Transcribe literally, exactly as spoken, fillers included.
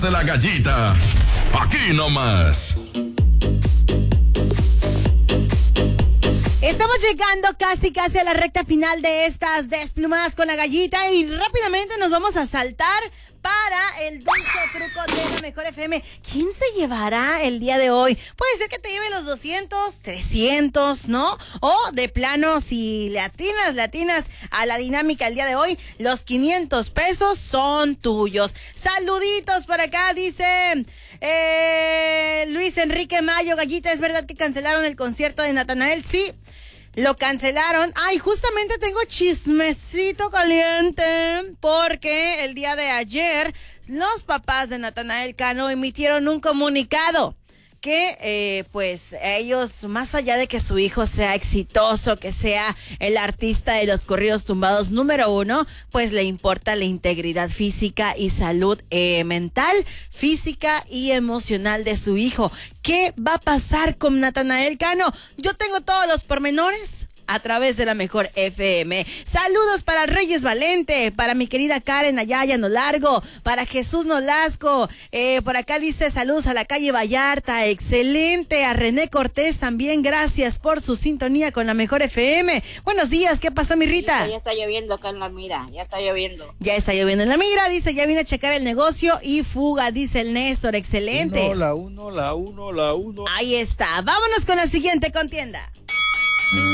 de la gallita. Aquí nomás. Estamos llegando casi casi a la recta final de estas Desplumadas con la Gallita y rápidamente nos vamos a saltar para el dulce truco de la Mejor F M. ¿Quién se llevará el día de hoy? Puede ser que te lleve los doscientos, trescientos, ¿no? O de plano, si le atinas, le atinas a la dinámica el día de hoy, los quinientos pesos son tuyos. Saluditos por acá, dice eh, Luis Enrique Mayo. Gallita, ¿es verdad que cancelaron el concierto de Natanael? Sí. Lo cancelaron. Ay, justamente tengo chismecito caliente porque el día de ayer los papás de Natanael Cano emitieron un comunicado que eh, pues ellos, más allá de que su hijo sea exitoso, que sea el artista de los corridos tumbados número uno, pues le importa la integridad física y salud eh, mental, física y emocional de su hijo. ¿Qué va a pasar con Natanael Cano? Yo tengo todos los pormenores a través de la Mejor F M. Saludos para Reyes Valente, para mi querida Karen Ayaya No Largo, para Jesús Nolasco, eh, por acá dice saludos a la calle Vallarta, excelente, a René Cortés también, gracias por su sintonía con la Mejor F M. Buenos días, ¿qué pasó, mi Rita? Ya está lloviendo acá en La Mira, ya está lloviendo. Ya está lloviendo en La Mira, dice, ya vine a checar el negocio y fuga, dice el Néstor, excelente. Uno, la uno, la uno, la uno. Ahí está, vámonos con la siguiente contienda.